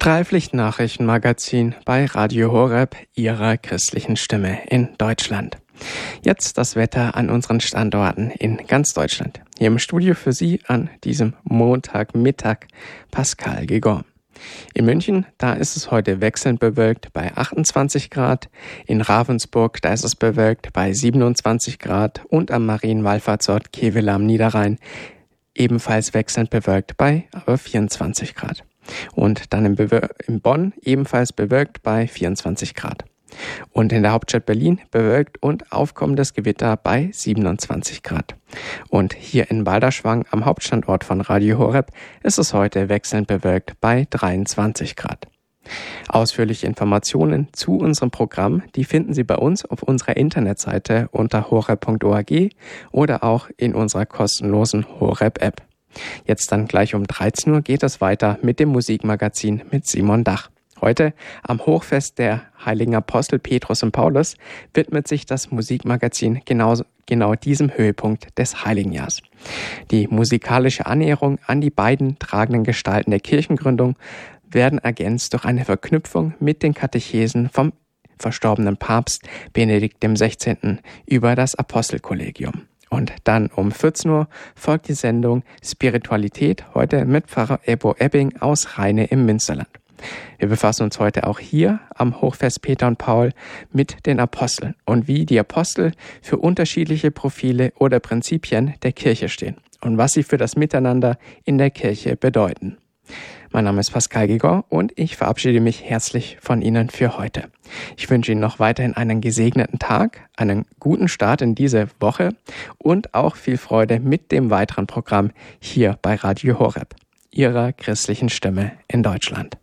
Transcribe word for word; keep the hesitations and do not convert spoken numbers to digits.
Streiflicht-Nachrichtenmagazin bei Radio Horeb, Ihrer christlichen Stimme in Deutschland. Jetzt das Wetter an unseren Standorten in ganz Deutschland. Hier im Studio für Sie an diesem Montagmittag Pascal Gigon. In München, da ist es heute wechselnd bewölkt bei achtundzwanzig Grad. In Ravensburg, da ist es bewölkt bei siebenundzwanzig Grad. Und am Marienwallfahrtsort Kevela am Niederrhein ebenfalls wechselnd bewölkt bei aber vierundzwanzig Grad. Und dann in, Bew- in Bonn ebenfalls bewölkt bei vierundzwanzig Grad. Und in der Hauptstadt Berlin bewölkt und aufkommendes Gewitter bei siebenundzwanzig Grad. Und hier in Balderschwang am Hauptstandort von Radio Horeb ist es heute wechselnd bewölkt bei dreiundzwanzig Grad. Ausführliche Informationen zu unserem Programm, die finden Sie bei uns auf unserer Internetseite unter horeb punkt org oder auch in unserer kostenlosen Horeb-App. Jetzt dann gleich um dreizehn Uhr geht es weiter mit dem Musikmagazin mit Simon Dach. Heute am Hochfest der heiligen Apostel Petrus und Paulus widmet sich das Musikmagazin genau, genau diesem Höhepunkt des Heiligenjahrs. Die musikalische Annäherung an die beiden tragenden Gestalten der Kirchengründung werden ergänzt durch eine Verknüpfung mit den Katechesen vom verstorbenen Papst Benedikt dem Sechzehnten über das Apostelkollegium. Und dann um vierzehn Uhr folgt die Sendung Spiritualität, heute mit Pfarrer Ebbo Ebbing aus Rheine im Münsterland. Wir befassen uns heute auch hier am Hochfest Peter und Paul mit den Aposteln und wie die Apostel für unterschiedliche Profile oder Prinzipien der Kirche stehen und was sie für das Miteinander in der Kirche bedeuten. Mein Name ist Pascal Gigon und ich verabschiede mich herzlich von Ihnen für heute. Ich wünsche Ihnen noch weiterhin einen gesegneten Tag, einen guten Start in diese Woche und auch viel Freude mit dem weiteren Programm hier bei Radio Horeb, Ihrer christlichen Stimme in Deutschland.